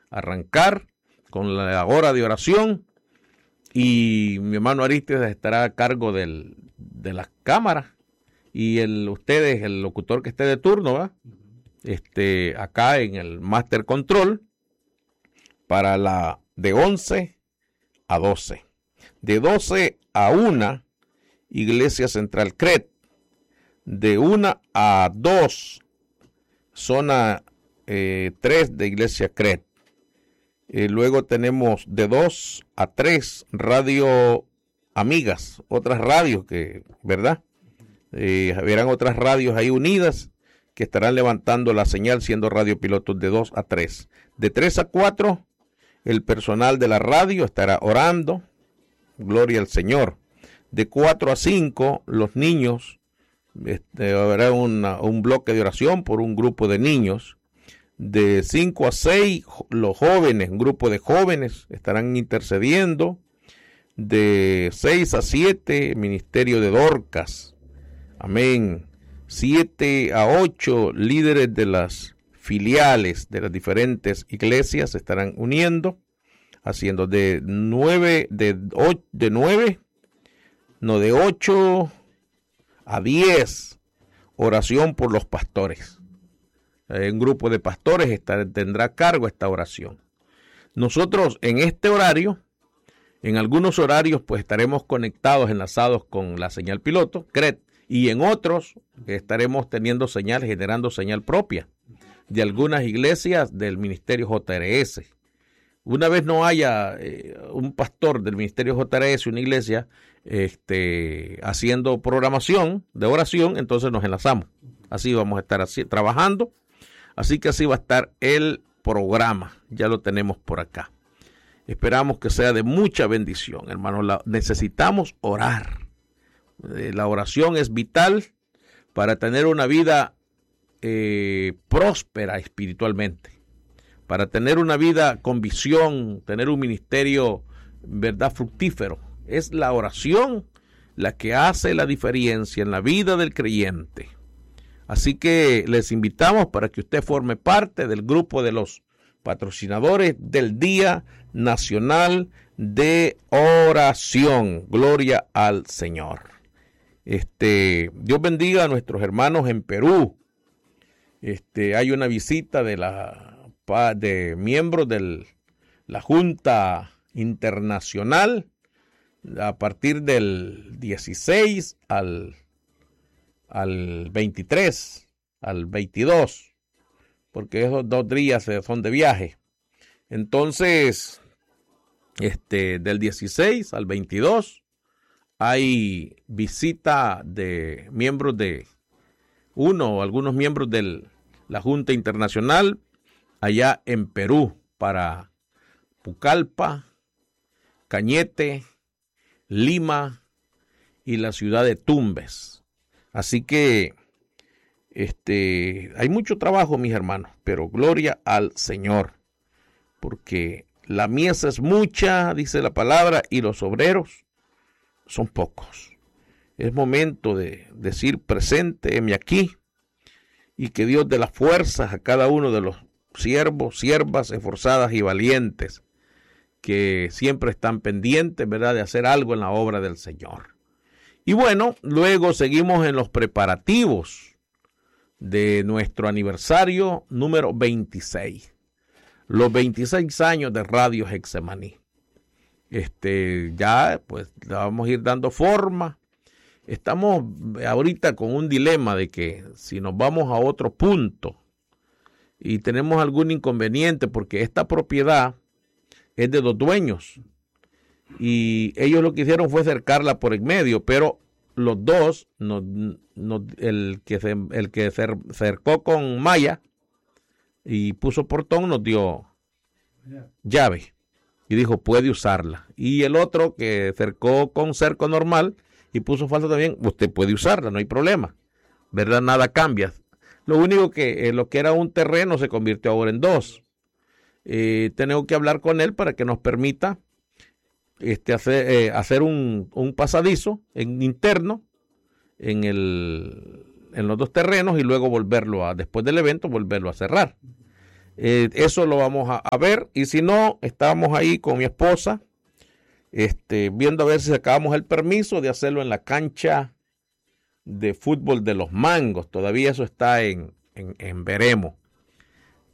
arrancar con la hora de oración y mi hermano Aristides estará a cargo de las cámaras y ustedes, el locutor que esté de turno, ¿va? Acá en el Master Control para de 11 a 12. De 12 a 1, Iglesia Central CRED. De 1 a 2, zona 3 de Iglesia CRED. Luego tenemos de 2 a 3, Radio Amigas, otras radios que, ¿verdad? Verán otras radios ahí unidas que estarán levantando la señal siendo radiopilotos de 2 a 3. De 3 a 4, el personal de la radio estará orando, gloria al Señor. De 4 a 5, los niños, habrá un bloque de oración por un grupo de niños. De 5 a 6, los jóvenes, un grupo de jóvenes estarán intercediendo. De 6 a 7, ministerio de Dorcas. Amén. 7 a 8, líderes de las filiales de las diferentes iglesias se estarán uniendo, haciendo de 8 a 10, oración por los pastores. Un grupo de pastores tendrá a cargo esta oración. Nosotros en este horario, en algunos horarios, pues estaremos conectados, enlazados con la señal piloto, CRED, y en otros estaremos teniendo señal, generando señal propia de algunas iglesias del Ministerio JRS. Una vez no haya un pastor del Ministerio JRS, una iglesia, haciendo programación de oración, entonces nos enlazamos. Así vamos a estar trabajando. Así que así va a estar el programa. Ya lo tenemos por acá. Esperamos que sea de mucha bendición, hermanos. Necesitamos orar. La oración es vital para tener una vida próspera espiritualmente, para tener una vida con visión, tener un ministerio, verdad, fructífero. Es la oración la que hace la diferencia en la vida del creyente. Así que les invitamos para que usted forme parte del grupo de los patrocinadores del Día Nacional de Oración. Gloria al Señor. Dios bendiga a nuestros hermanos en Perú. Hay una visita de miembros de la Junta Internacional a partir del 16 al 23, al 22, porque esos 2 días son de viaje. Entonces, del 16 al 22 hay visita de miembros de algunos miembros de la Junta Internacional allá en Perú para Pucallpa, Cañete, Lima y la ciudad de Tumbes. Así que hay mucho trabajo, mis hermanos, pero gloria al Señor, porque la mies es mucha, dice la palabra, y los obreros son pocos. Es momento de decir presente, heme aquí, y que Dios dé las fuerzas a cada uno de los siervos, siervas esforzadas y valientes que siempre están pendientes, ¿verdad?, de hacer algo en la obra del Señor. Y bueno, luego seguimos en los preparativos de nuestro aniversario número 26. Los 26 años de Radio Getsemaní. Ya pues le vamos a ir dando forma. Estamos ahorita con un dilema de que si nos vamos a otro punto y tenemos algún inconveniente porque esta propiedad es de 2 dueños y ellos lo que hicieron fue cercarla por en medio, pero los dos, el que cercó con malla y puso portón nos dio llave y dijo puede usarla, y el otro que cercó con cerco normal y puso falso también, usted puede usarla, no hay problema, ¿verdad? Nada cambia. Lo único que lo que era un terreno se convirtió ahora en 2. Tenemos que hablar con él para que nos permita hacer un pasadizo interno en los 2 terrenos y luego después del evento, volverlo a cerrar. Eso lo vamos a ver. Y si no, estamos ahí con mi esposa, viendo a ver si sacamos el permiso de hacerlo en la cancha de fútbol de Los Mangos. Todavía eso está en veremos.